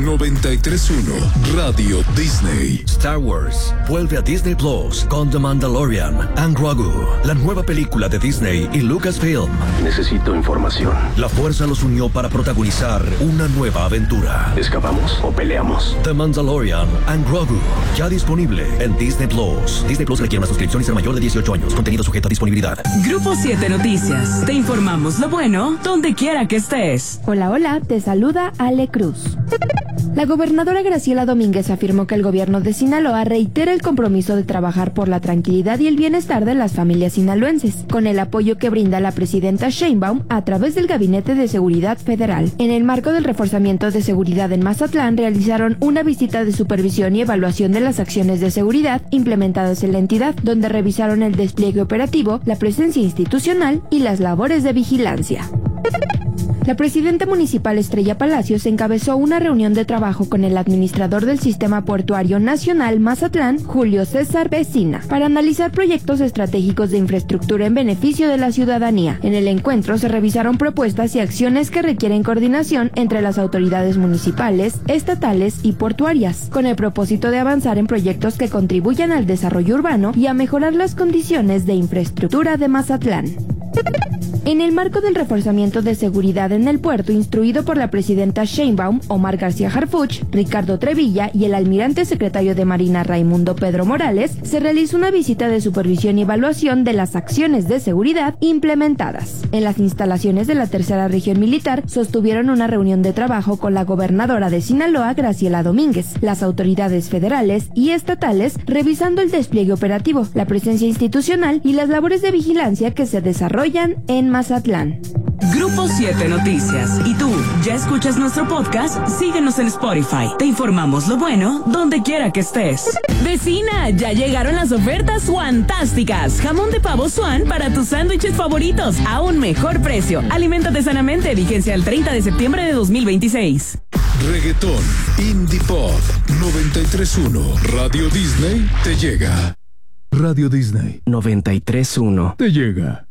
93.1 Radio Disney. Star Wars vuelve a Disney Plus con The Mandalorian and Grogu, la nueva película de Disney y Lucasfilm. Necesito información. La fuerza los unió para protagonizar una nueva aventura. ¿Escapamos o peleamos? The Mandalorian and Grogu, ya disponible en Disney Plus. Disney Plus requiere una suscripción y ser mayor de 18 años. Contenido sujeto a disponibilidad. Grupo 7 Noticias. Te informamos lo bueno donde quiera que estés. Hola, hola, te saluda Ale Cruz. La gobernadora Graciela Domínguez afirmó que el gobierno de Sinaloa reitera el compromiso de trabajar por la tranquilidad y el bienestar de las familias sinaloenses, con el apoyo que brinda la presidenta Sheinbaum a través del Gabinete de Seguridad Federal. En el marco del reforzamiento de seguridad en Mazatlán, realizaron una visita de supervisión y evaluación de las acciones de seguridad implementadas en la entidad, donde revisaron el despliegue operativo, la presencia institucional y las labores de vigilancia. La presidenta municipal Estrella Palacios encabezó una reunión de trabajo con el administrador del Sistema Portuario Nacional Mazatlán, Julio César Vecina, para analizar proyectos estratégicos de infraestructura en beneficio de la ciudadanía. En el encuentro se revisaron propuestas y acciones que requieren coordinación entre las autoridades municipales, estatales y portuarias, con el propósito de avanzar en proyectos que contribuyan al desarrollo urbano y a mejorar las condiciones de infraestructura de Mazatlán. En el marco del reforzamiento de seguridad en el puerto, instruido por la presidenta Sheinbaum, Omar García Harfuch, Ricardo Trevilla y el almirante secretario de Marina Raimundo Pedro Morales, se realizó una visita de supervisión y evaluación de las acciones de seguridad implementadas. En las instalaciones de la Tercera Región Militar sostuvieron una reunión de trabajo con la gobernadora de Sinaloa, Graciela Domínguez, las autoridades federales y estatales, revisando el despliegue operativo, la presencia institucional y las labores de vigilancia que se desarrollan en Mazatlán. Grupo 7 Noticias. ¿Y tú, ya escuchas nuestro podcast? Síguenos en Spotify. Te informamos lo bueno donde quiera que estés. Vecina, ya llegaron las ofertas fantásticas. Jamón de pavo Swan para tus sándwiches favoritos a un mejor precio. Aliméntate sanamente. Vigencia el 30 de septiembre de 2026. Reggaetón, Indie Pop, 93.1 Radio Disney te llega. Radio Disney 93.1 te llega.